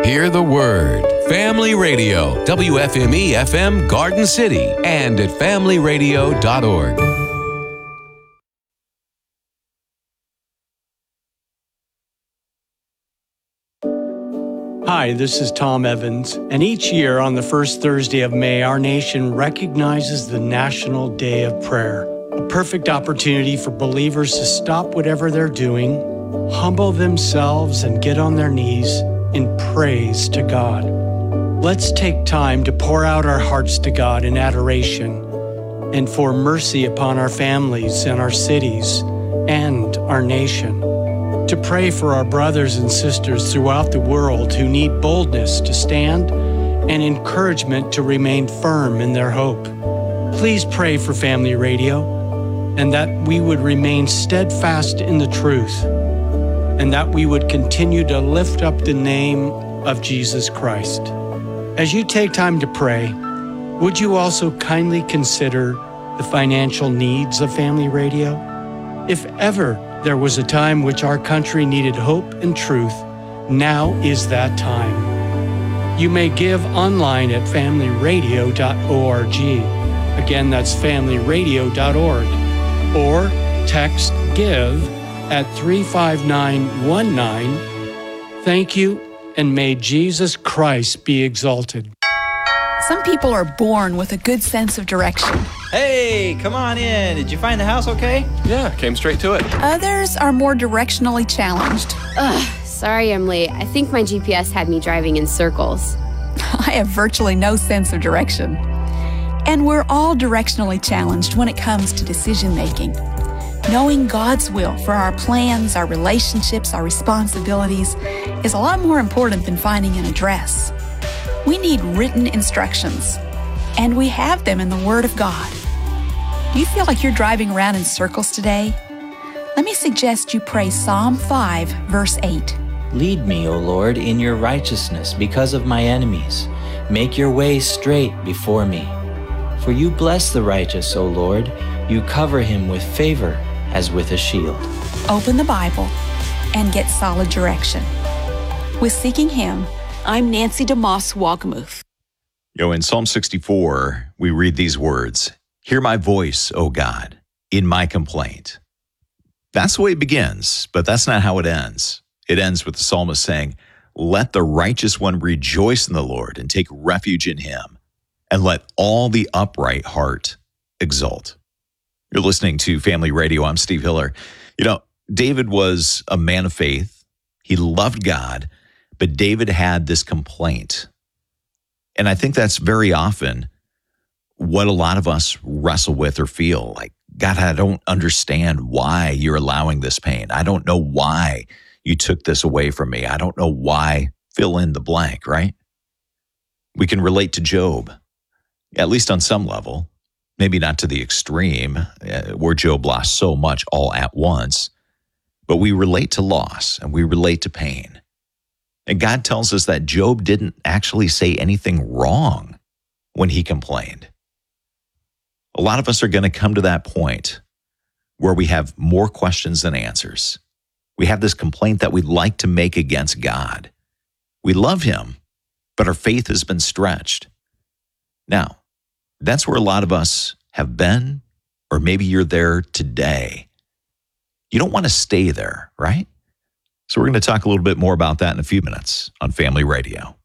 Hear the word. Family Radio, WFME FM Garden City, and at familyradio.org. Hi, this is Tom Evans, and each year on the first Thursday of May, our nation recognizes the National Day of Prayer, a perfect opportunity for believers to stop whatever they're doing, humble themselves, and get on their knees in praise to God. Let's take time to pour out our hearts to God in adoration and for mercy upon our families and our cities and our nation. To pray for our brothers and sisters throughout the world who need boldness to stand and encouragement to remain firm in their hope. Please pray for Family Radio and that we would remain steadfast in the truth and that we would continue to lift up the name of Jesus Christ. As you take time to pray, would you also kindly consider the financial needs of Family Radio? If ever there was a time which our country needed hope and truth, now is that time. You may give online at familyradio.org. Again, that's familyradio.org. Or text GIVE at 35919. Thank you, and may Jesus Christ be exalted. Some people are born with a good sense of direction. Hey, come on in. Did you find the house okay? Yeah, came straight to it. Others are more directionally challenged. Sorry I'm late. I think my GPS had me driving in circles. I have virtually no sense of direction. And we're all directionally challenged when it comes to decision making. Knowing God's will for our plans, our relationships, our responsibilities is a lot more important than finding an address. We need written instructions, and we have them in the Word of God. Do you feel like you're driving around in circles today? Let me suggest you pray Psalm 5, verse 8. Lead me, O Lord, in your righteousness because of my enemies. Make your way straight before me. For you bless the righteous, O Lord. You cover him with favor as with a shield. Open the Bible and get solid direction. With Seeking Him, I'm Nancy DeMoss Wogmuth. In Psalm 64, we read these words, "Hear my voice, O God, in my complaint." That's the way it begins, but that's not how it ends. It ends with the psalmist saying, "Let the righteous one rejoice in the Lord and take refuge in him, and let all the upright heart exult." You're listening to Family Radio. I'm Steve Hiller. David was a man of faith. He loved God, but David had this complaint. And I think that's very often what a lot of us wrestle with or feel like, God, I don't understand why you're allowing this pain. I don't know why you took this away from me. I don't know why, fill in the blank, right? We can relate to Job, at least on some level, maybe not to the extreme where Job lost so much all at once, but we relate to loss and we relate to pain. And God tells us that Job didn't actually say anything wrong when he complained. A lot of us are going to come to that point where we have more questions than answers. We have this complaint that we'd like to make against God. We love him, but our faith has been stretched. Now, that's where a lot of us have been, or maybe you're there today. You don't want to stay there, right? So we're going to talk a little bit more about that in a few minutes on Family Radio.